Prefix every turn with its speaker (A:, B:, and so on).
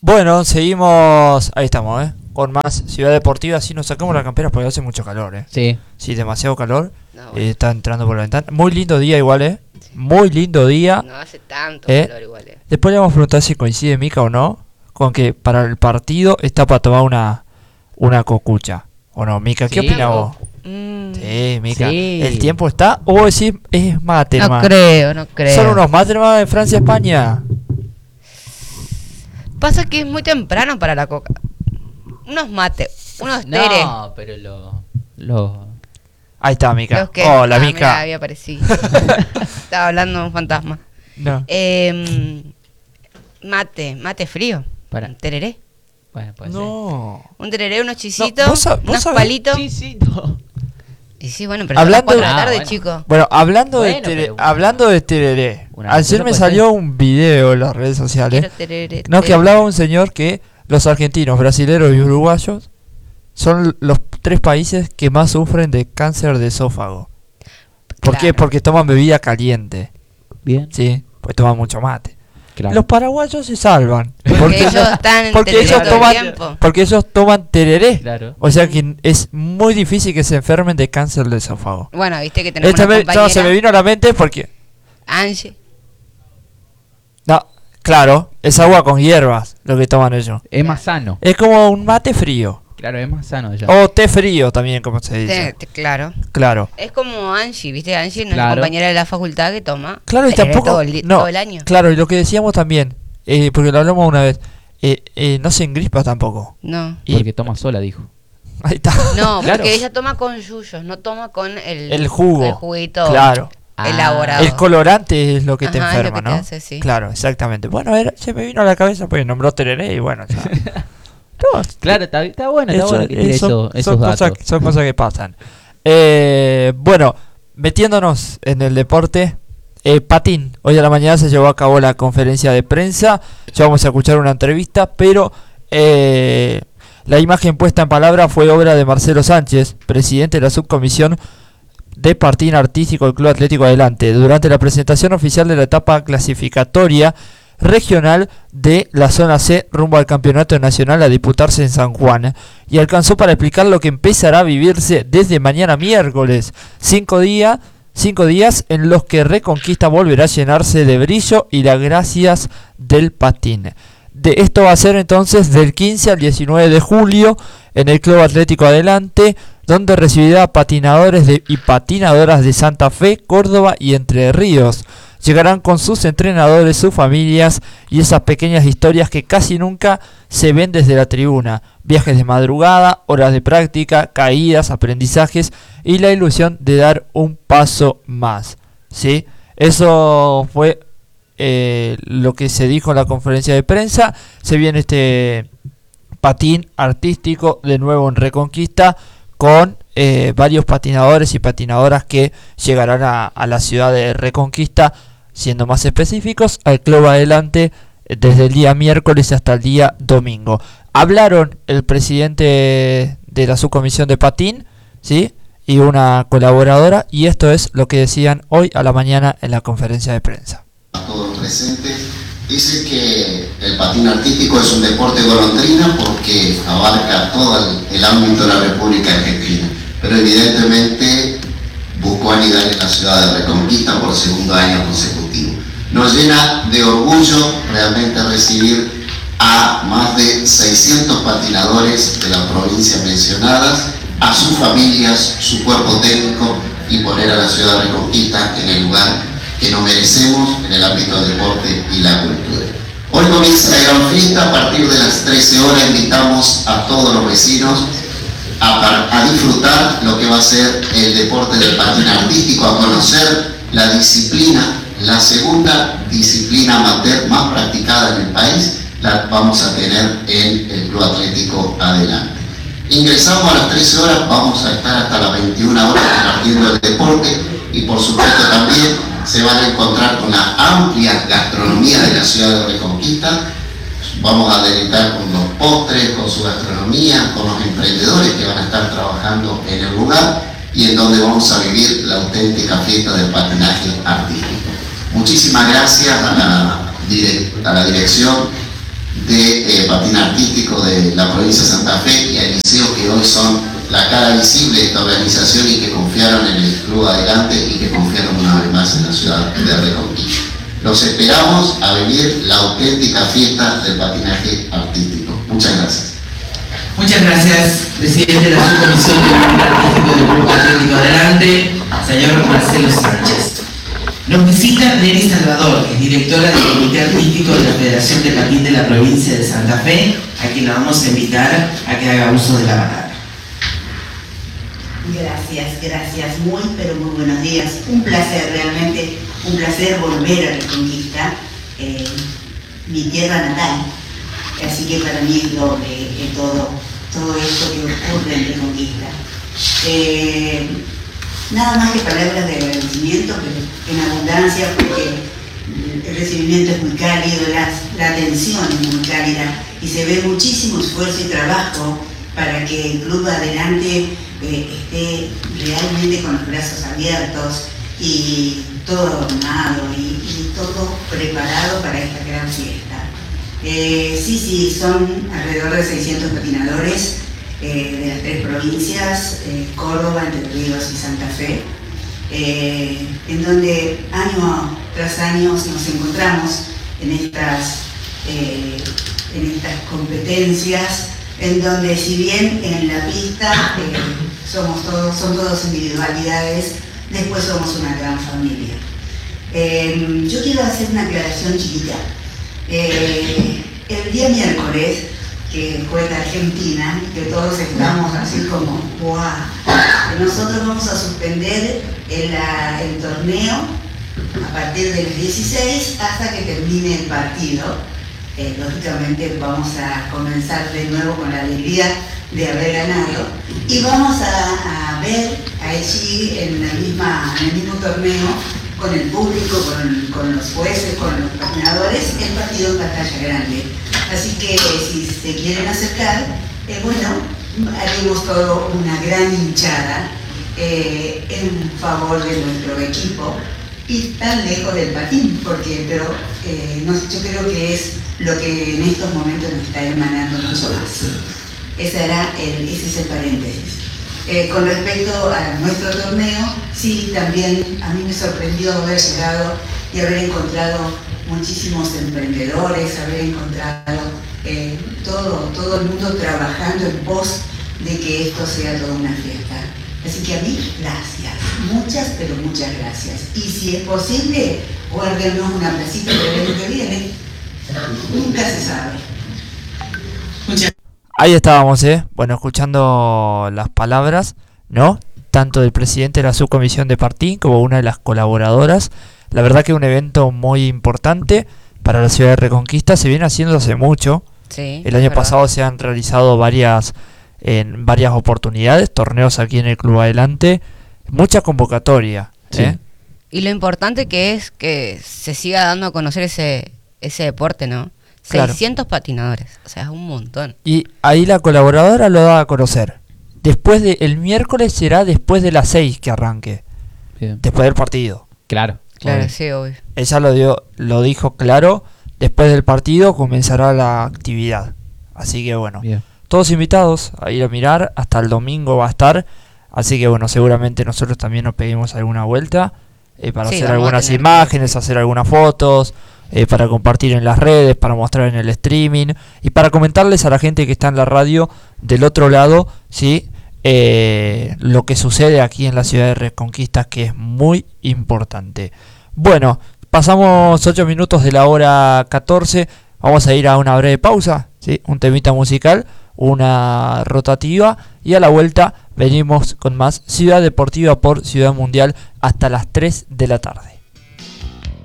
A: Bueno, seguimos. Ahí estamos, con más Ciudad Deportiva. Sí, nos sacamos la campera porque hace mucho calor,
B: Sí.
A: Sí, demasiado calor.
C: No, bueno,
A: Está entrando por la ventana. Muy lindo día, igual, Muy lindo día.
C: no hace tanto
A: ¿Eh?
C: calor igual,
A: Después le vamos a preguntar si coincide Mica o no. Con que para el partido está para tomar una cocucha. ¿O no, Mica? ¿Qué
B: Sí.
A: opinas vos?
C: Mm,
A: Sí, Mica.
B: Sí.
A: ¿El tiempo está? ¿O decís es mate
C: no
A: nomás?
C: creo, no creo.
A: Son unos mates nomás de Francia, España.
C: Pasa que es muy temprano para la coca. Unos mates, unos teres.
B: No, pero lo...
A: Ahí está, Mica.
C: Los que...
A: Hola,
C: Mirá,
A: Mica.
C: había aparecido. Estaba hablando un fantasma.
A: No.
C: Mate frío.
B: Para.
C: Un tereré.
B: Bueno, puede
A: No.
C: Un tereré, unos chisitos,
A: vos
C: unos
A: sabés-
C: palitos.
B: ser. Sí, no.
C: Y sí, bueno, pero
A: Hablando-
C: son las 4 de la
B: Ah,
C: tarde,
B: bueno.
C: chicos.
A: Bueno,
B: Bueno, pero-
A: hablando de tereré,
B: Una
A: ayer
B: cosa
A: me
B: puede
A: salió
B: ser.
A: un video en las redes sociales,
C: Quiero tereré,
A: no, que
C: tereré.
A: hablaba un señor que los argentinos, brasileros y uruguayos son los 3 países que más sufren de cáncer de esófago. ¿Por qué?
C: Claro.
A: Porque toman bebida caliente,
B: Bien.
A: sí, pues toman mucho mate.
B: Claro.
A: Los paraguayos se salvan,
C: Porque ellos están en
A: porque
C: tereré
A: ellos
C: todo el
A: toman,
C: tiempo.
A: porque ellos toman tereré.
B: Claro.
A: O sea que es muy difícil que se enfermen de cáncer de esófago.
C: Bueno, viste que tenemos
A: Esta
C: una
A: vez
C: compañera,
A: se me vino a la mente porque...
C: Angie.
A: No, claro, es agua con hierbas lo que toman ellos.
B: Es más sano.
A: Es como un mate frío.
B: Claro, es más sano ya.
A: O té frío también, como se dice.
C: Claro.
A: Claro.
C: Es como Angie, ¿viste? Angie, nuestra
B: Claro.
C: compañera de la facultad que toma
A: Claro, y
C: tereré
A: tampoco...
C: todo el año.
A: Claro, y lo que decíamos también, porque lo hablamos una vez, no se engrispa tampoco.
C: No.
A: Y
B: Porque toma sola, dijo.
A: ahí está.
C: No,
B: Claro.
C: porque ella toma con yuyos, no toma con
A: El jugo.
C: el juguito
A: Claro.
C: elaborado.
A: El colorante es lo que te
C: Ajá, es lo
A: enferma,
C: que te
A: ¿no?
C: hace, sí.
A: Claro, exactamente. Bueno, se me vino a la cabeza porque nombró tereré y bueno, ya. No,
B: Claro, está bueno, está bueno que tire esos datos.
A: son cosas que pasan. Bueno, metiéndonos en el deporte, patín. Hoy a la mañana se llevó a cabo la conferencia de prensa. Ya vamos a escuchar una entrevista, pero la imagen puesta en palabra fue obra de Marcelo Sánchez, presidente de la subcomisión de patín artístico del Club Atlético Adelante, durante la presentación oficial de la etapa clasificatoria regional de la zona C rumbo al campeonato nacional a disputarse en San Juan, y alcanzó para explicar lo que empezará a vivirse desde mañana miércoles, 5 días en los que Reconquista volverá a llenarse de brillo y las gracias del patín. Esto va a ser entonces del 15 al 19 de julio en el Club Atlético Adelante, donde recibirá patinadores y patinadoras de Santa Fe, Córdoba y Entre Ríos. Llegarán con sus entrenadores, sus familias y esas pequeñas historias que casi nunca se ven desde la tribuna. Viajes de madrugada, horas de práctica, caídas, aprendizajes y la ilusión de dar un paso más. ¿Sí? Eso fue lo que se dijo en la conferencia de prensa. Se viene este patín artístico de nuevo en Reconquista con varios patinadores y patinadoras que llegarán a la ciudad de Reconquista, siendo más específicos, al Club Adelante desde el día miércoles hasta el día domingo. Hablaron el presidente de la subcomisión de patín, ¿sí?, y una colaboradora, y esto es lo que decían hoy a la mañana en la conferencia de prensa.
D: A todos presentes, dice que el patín artístico es un deporte golondrina porque abarca todo el ámbito de la República Argentina, pero evidentemente buscó anidar en la ciudad de Reconquista por segundo año consecutivo. Nos llena de orgullo realmente recibir a más de 600 patinadores de las provincias mencionadas, a sus familias, su cuerpo técnico, y poner a la ciudad de Reconquista en el lugar que nos merecemos en el ámbito del deporte y la cultura. Hoy comienza la gran fiesta. A partir de las 13 horas invitamos a todos los vecinos a disfrutar lo que va a ser el deporte del patín artístico, a conocer la disciplina, la segunda disciplina amateur más practicada en el país, la vamos a tener en el Club Atlético Adelante. Ingresamos a las 13 horas, vamos a estar hasta las 21 horas compartiendo el deporte y por supuesto también se van a encontrar con la amplia gastronomía de la ciudad de Reconquista. Vamos a deleitar con los postres, con su gastronomía, con los emprendedores que van a estar trabajando en el lugar y en donde vamos a vivir la auténtica fiesta del patinaje artístico. Muchísimas gracias a la dirección de patín artístico de la provincia de Santa Fe y al liceo, que hoy son la cara visible de esta organización y que confiaron en el Club Adelante y que confiaron una vez más en la ciudad de Reconquista. Los esperamos a vivir la auténtica fiesta del patinaje artístico. Muchas gracias.
E: Muchas gracias, presidente de la Subcomisión de Patín Artístico del Club Atlético Adelante, señor Marcelo Sánchez. Nos visita Nelly Salvador, que es directora del Comité Artístico de la Federación de Patín de la provincia de Santa Fe, a quien la vamos a invitar a que haga uso de la palabra.
F: Gracias. Muy, pero muy buenos días. Un placer, realmente, un placer volver a Reconquista, mi tierra natal. Así que para mí es doble todo esto que ocurre en Reconquista. Nada más que palabras de agradecimiento, en abundancia, porque el recibimiento es muy cálido, la atención es muy cálida y se ve muchísimo esfuerzo y trabajo para que el Club Adelante esté realmente con los brazos abiertos y todo adornado y todo preparado para esta gran fiesta. Sí, son alrededor de 600 patinadores de las 3 provincias, Córdoba, Entre Ríos y Santa Fe, en donde año tras año nos encontramos en estas competencias, en donde si bien en la pista son todos individualidades, después somos una gran familia. Yo quiero hacer una aclaración chiquita. El día miércoles, que juega Argentina, que todos estamos así como ¡guau! Nosotros vamos a suspender el torneo a partir del 16 hasta que termine el partido. Lógicamente vamos a comenzar de nuevo con la alegría de haber ganado y vamos a ver allí en el mismo torneo, con el público, con los jueces, con los patinadores, el partido en pantalla grande. Así que si se quieren acercar, haremos todo una gran hinchada en favor de nuestro equipo y tan lejos del patín, pero yo creo que es lo que en estos momentos nos está emanando mucho más. Ese es el paréntesis. Con respecto a nuestro torneo, sí, también a mí me sorprendió haber llegado y haber encontrado muchísimos emprendedores, haber encontrado todo el mundo trabajando en pos de que esto sea toda una fiesta. Así que a mí, gracias, muchas, pero muchas gracias. Y si es posible, guárdenos una placita para el año que viene. Nunca se sabe.
A: Ahí estábamos, bueno, escuchando las palabras, ¿no? Tanto del presidente de la subcomisión de patín como una de las colaboradoras. La verdad que un evento muy importante para la ciudad de Reconquista, se viene haciendo hace mucho.
C: Sí,
A: el año pasado se han realizado en varias oportunidades, torneos aquí en el Club Adelante, mucha convocatoria.
B: Sí.
C: Y lo importante que es que se siga dando a conocer ese deporte, ¿no?
A: Claro.
C: 600 patinadores, o sea, es un montón.
A: Y ahí la colaboradora lo da a conocer. El miércoles será después de las 6 que arranque.
B: Bien.
A: Después del partido.
B: Claro.
C: Claro,
B: obvio.
C: sí, obvio.
A: Ella lo dijo claro. Después del partido comenzará la actividad. Así que bueno,
B: Bien.
A: todos invitados a ir a mirar. Hasta el domingo va a estar. Así que bueno, seguramente nosotros también nos peguemos alguna vuelta para
C: Sí,
A: hacer
C: vamos a
A: algunas
C: tener
A: imágenes, hacer algunas fotos, para compartir en las redes, para mostrar en el streaming y para comentarles a la gente que está en la radio del otro lado, ¿sí? Lo que sucede aquí en la ciudad de Reconquista, que es muy importante. Bueno, pasamos 8 minutos de la hora 14. Vamos a ir a una breve pausa, ¿sí? Un temita musical, una rotativa, y a la vuelta venimos con más Ciudad Deportiva por Ciudad Mundial hasta las 3 de la tarde.